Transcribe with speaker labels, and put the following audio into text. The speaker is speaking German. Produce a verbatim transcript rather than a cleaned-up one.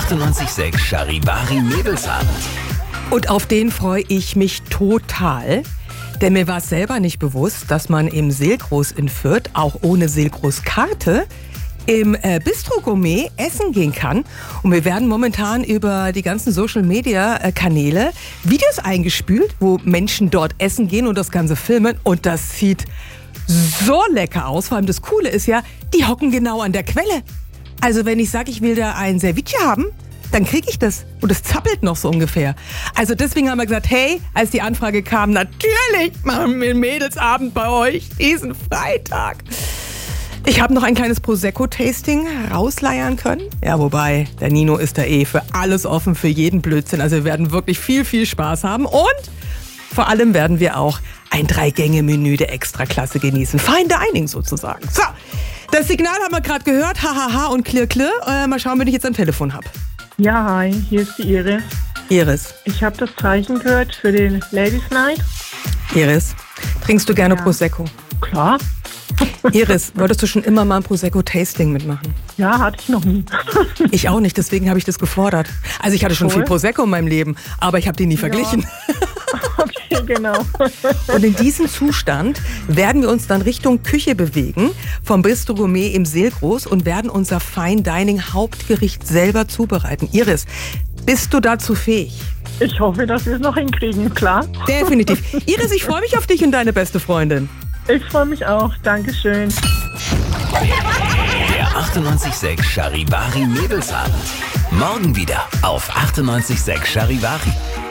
Speaker 1: achtundneunzig Komma sechs Charivari Mädelsabend.
Speaker 2: Und auf den freue ich mich total. Denn mir war es selber nicht bewusst, dass man im Seelgroß in Fürth auch ohne Seelgroß-Karte im äh, Bistro Gourmet essen gehen kann. Und wir werden momentan über die ganzen Social-Media-Kanäle Videos eingespült, wo Menschen dort essen gehen und das Ganze filmen. Und das sieht so lecker aus. Vor allem das Coole ist ja, die hocken genau an der Quelle. Also wenn ich sage, ich will da ein Ceviche haben, dann kriege ich das. Und es zappelt noch so ungefähr. Also deswegen haben wir gesagt, hey, als die Anfrage kam, natürlich machen wir einen Mädelsabend bei euch diesen Freitag. Ich habe noch ein kleines Prosecco-Tasting rausleiern können. Ja, wobei, der Nino ist da eh für alles offen, für jeden Blödsinn. Also wir werden wirklich viel, viel Spaß haben. Und vor allem werden wir auch ein Drei-Gänge-Menü der Extraklasse genießen. Fine Dining sozusagen. So, das Signal haben wir gerade gehört. Hahaha und klirr, klirr. Äh, mal schauen, wen ich jetzt am Telefon habe.
Speaker 3: Ja, hi, hier ist die Iris.
Speaker 2: Iris.
Speaker 3: Ich habe das Zeichen gehört für den Ladies Night.
Speaker 2: Iris, trinkst du gerne
Speaker 3: Ja.
Speaker 2: Prosecco?
Speaker 3: Klar.
Speaker 2: Iris, wolltest du schon immer mal ein Prosecco-Tasting mitmachen?
Speaker 3: Ja, hatte ich noch nie.
Speaker 2: Ich auch nicht, deswegen habe ich das gefordert. Also ich hatte schon
Speaker 3: Cool.
Speaker 2: viel Prosecco in meinem Leben, aber ich habe die nie verglichen.
Speaker 3: Okay, genau.
Speaker 2: Und in diesem Zustand werden wir uns dann Richtung Küche bewegen, vom Bistro Gourmet im Seelgroß und werden unser Fine Dining Hauptgericht selber zubereiten. Iris, bist du dazu fähig?
Speaker 3: Ich hoffe, dass wir es noch hinkriegen, klar.
Speaker 2: Definitiv. Iris, ich freue mich auf dich und deine beste Freundin.
Speaker 3: Ich freue mich auch. Dankeschön.
Speaker 1: Der achtundneunzig Komma sechs Charivari Mädelsabend. Morgen wieder auf achtundneunzig Komma sechs Charivari.